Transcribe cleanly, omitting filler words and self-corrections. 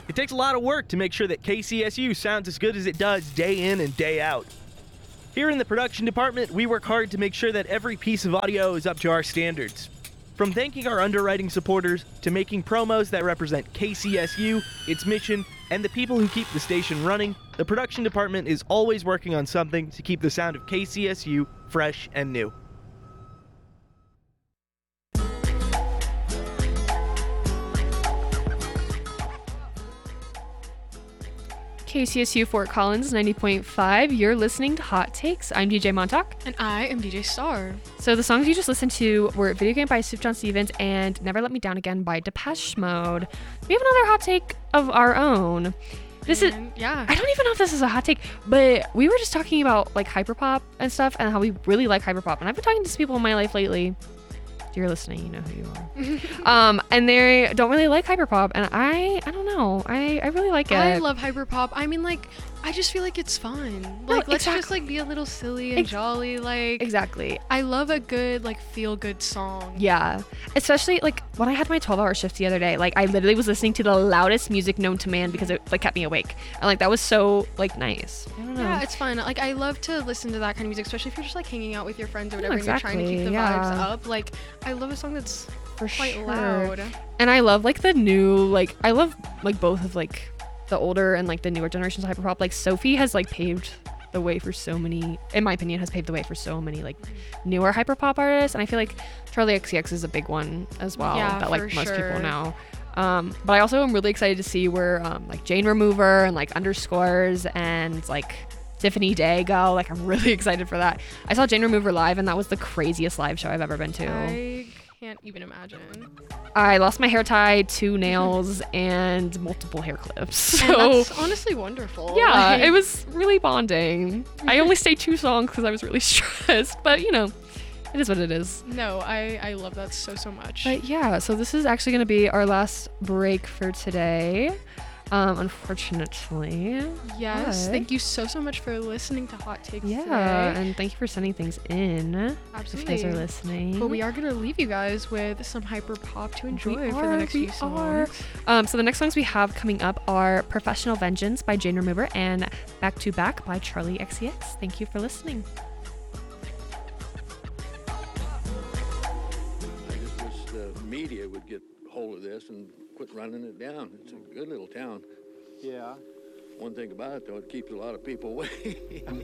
It takes a lot of work to make sure that KCSU sounds as good as it does day in and day out. Here in the production department, we work hard to make sure that every piece of audio is up to our standards. From thanking our underwriting supporters to making promos that represent KCSU, its mission, and the people who keep the station running, the production department is always working on something to keep the sound of KCSU fresh and new. KCSU Fort Collins 90.5. You're listening to Hot Takes. I'm DJ Montauk. And I am DJ Star. So the songs you just listened to were Video Game by Soup John Stevens and Never Let Me Down Again by Depeche Mode. We have another hot take of our own. I don't even know if this is a hot take, but we were just talking about like hyperpop and stuff and how we really like hyperpop. And I've been talking to some people in my life lately. If you're listening, you know who you are. And they don't really like hyperpop, and I don't know. I really like it. I love hyperpop. I mean, like, I just feel like it's fun. Like, let's just like be a little silly and jolly. Like, exactly. I love a good like feel good song. Yeah, especially like when I had my 12-hour shift the other day. Like, I literally was listening to the loudest music known to man because it like kept me awake, and like that was so like nice. I don't know. Yeah, it's fun. Like, I love to listen to that kind of music, especially if you're just like hanging out with your friends or whatever, and you're trying to keep the vibes up. Like, I love a song that's quite loud. And I love like the new, like I love like both of like the older and like the newer generations of hyperpop. Like Sophie has like paved the way for so many, in my opinion, has paved the way for so many like newer hyperpop artists. And I feel like Charlie XCX is a big one as well, that like most people know. But I also am really excited to see where like Jane Remover and like Underscores and like Tiffany Day go. Like, I'm really excited for that. I saw Jane Remover live, and that was the craziest live show I've ever been to. I can't even imagine. I lost my hair tie, 2 nails, and multiple hair clips. So and that's honestly wonderful. Yeah, it was really bonding. I only stayed 2 songs because I was really stressed, but you know, it is what it is. No, I love that so much. But yeah, so this is actually going to be our last break for today. Unfortunately. Yes, thank you so much for listening to Hot Takes today. And thank you for sending things in. Absolutely. If you guys are listening. But we are going to leave you guys with some hyper pop to enjoy for the next few songs. So the next songs we have coming up are Professional Vengeance by Jane Remover and Back to Back by Charlie XCX. Thank you for listening. I just wish the media would get hold of this and quit running it down. It's a good little town. Yeah. One thing about it, though, it keeps a lot of people away.